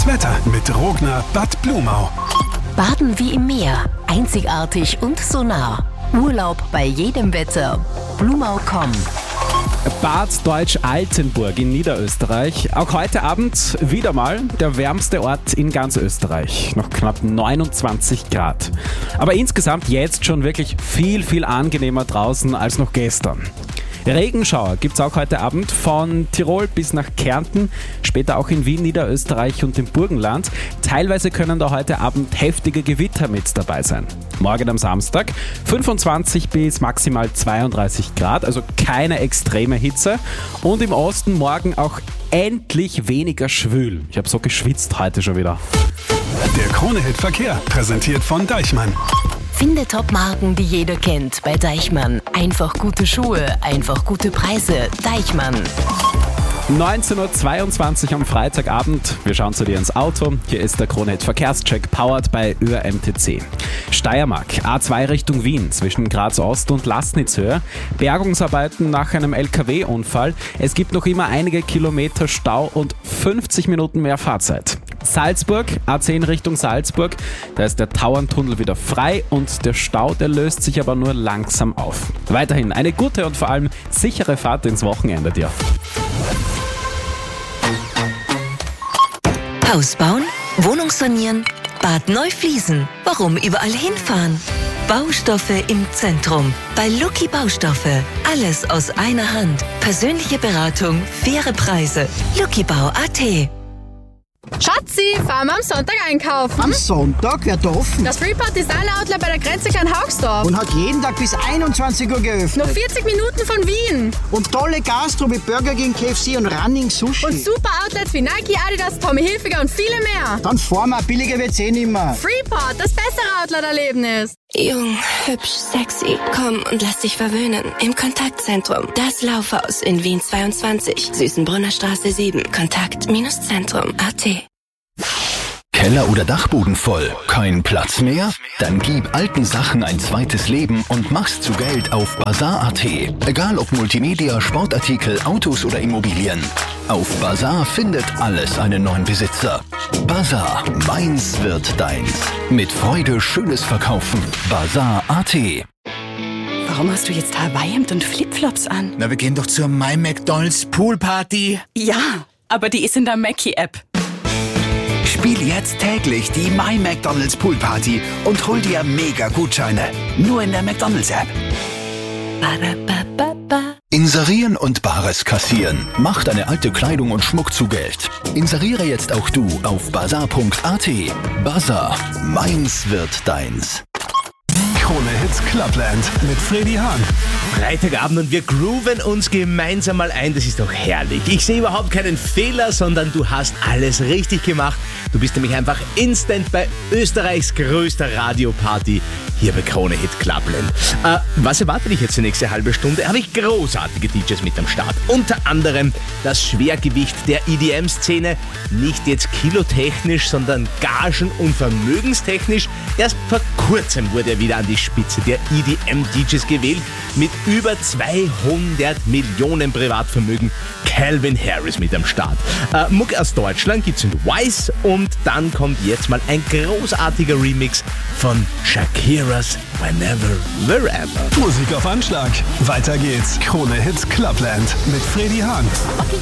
Wetter mit Rogner Bad Blumau. Baden wie im Meer, einzigartig und so nah. Urlaub bei jedem Wetter. Blumau.com. Bad Deutsch-Altenburg in Niederösterreich. Auch heute Abend wieder mal der wärmste Ort in ganz Österreich. Noch knapp 29 Grad. Aber insgesamt jetzt schon wirklich viel angenehmer draußen als noch gestern. Regenschauer gibt es auch heute Abend von Tirol bis nach Kärnten, später auch in Wien, Niederösterreich und dem Burgenland. Teilweise können da heute Abend heftige Gewitter mit dabei sein. Morgen am Samstag 25 bis maximal 32 Grad, also keine extreme Hitze. Und im Osten morgen auch endlich weniger schwül. Ich habe so geschwitzt heute schon wieder. Der Krone-Hit Verkehr, präsentiert von Deichmann. Finde Top-Marken, die jeder kennt, bei Deichmann. Einfach gute Schuhe, einfach gute Preise. Deichmann. 19.22 Uhr am Freitagabend. Wir schauen zu dir ins Auto. Hier ist der Krone-Hit Verkehrscheck, powered by ÖRMTC. Steiermark, A2 Richtung Wien, zwischen Graz Ost und Laßnitzhöhe. Bergungsarbeiten nach einem LKW-Unfall. Es gibt noch immer einige Kilometer Stau und 50 Minuten mehr Fahrzeit. Salzburg, A10 Richtung Salzburg. Da ist der Tauerntunnel wieder frei und der Stau, der löst sich aber nur langsam auf. Weiterhin eine gute und vor allem sichere Fahrt ins Wochenende dir. Haus bauen, Wohnung sanieren, Bad neu fließen. Warum überall hinfahren? Baustoffe im Zentrum. Bei Lucky Baustoffe. Alles aus einer Hand. Persönliche Beratung, faire Preise. luckybau.at. Schatzi, fahren wir am Sonntag einkaufen? Am Sonntag? Wer da offen? Das Freeport Designer Outlet bei der Grenze Klein-Hauchsdorf. Und hat jeden Tag bis 21 Uhr geöffnet. Nur 40 Minuten von Wien. Und tolle Gastro mit Burger King, KFC und Running Sushi. Und super Outlets wie Nike, Adidas, Tommy Hilfiger und viele mehr. Dann fahren wir, billiger wird's eh nimmer. Freeport, das bessere Outlet-Erlebnis. Jung, hübsch, sexy. Komm und lass dich verwöhnen. Im Kontaktzentrum. Das Laufhaus in Wien 22. Süßenbrunner Straße 7. Kontakt-Zentrum.at. Keller oder Dachboden voll? Kein Platz mehr? Dann gib alten Sachen ein zweites Leben und mach's zu Geld auf Bazar.at. Egal ob Multimedia, Sportartikel, Autos oder Immobilien. Auf Bazar findet alles einen neuen Besitzer. Bazar, meins wird deins. Mit Freude schönes Verkaufen. Bazar.at. Warum hast du jetzt Hawaii-Hemd und Flipflops an? Na, wir gehen doch zur My McDonald's Poolparty. Ja, aber die ist in der Mackie-App. Spiel jetzt täglich die My McDonald's Poolparty und hol dir Mega-Gutscheine. Nur in der McDonald's-App. Inserieren und Bares kassieren. Mach deine alte Kleidung und Schmuck zu Geld. Inseriere jetzt auch du auf bazar.at. Bazar, meins wird deins. Krone-Hit Clubland mit Freddy Hahn. Freitagabend und wir grooven uns gemeinsam mal ein. Das ist doch herrlich. Ich sehe überhaupt keinen Fehler, sondern du hast alles richtig gemacht. Du bist nämlich einfach instant bei Österreichs größter Radioparty hier bei Krone-Hit Clubland. Was erwartet dich jetzt die nächste halbe Stunde? Habe ich großartige DJs mit am Start. Unter anderem das Schwergewicht der EDM-Szene. Nicht jetzt kilotechnisch, sondern gagen- und vermögenstechnisch. Erst vor kurzem wurde er wieder an die Spitze der EDM-DJs gewählt. Mit über 200 Millionen Privatvermögen. Calvin Harris mit am Start. Muck aus Deutschland gibt's in Wise und dann kommt jetzt mal ein großartiger Remix von Shakiras Whenever, Wherever. Musik auf Anschlag. Weiter geht's. Krone-Hit Clubland mit Freddy Hahn.